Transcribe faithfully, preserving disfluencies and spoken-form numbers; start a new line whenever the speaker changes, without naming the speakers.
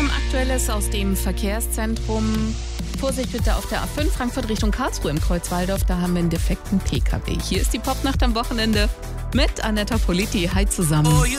Ähm, Aktuelles aus dem Verkehrszentrum. Vorsicht bitte auf der A fünf, Frankfurt Richtung Karlsruhe im Kreuzwaldorf. Da haben wir einen defekten P K W. Hier ist die Popnacht am Wochenende mit Anetta Politi. Hi zusammen.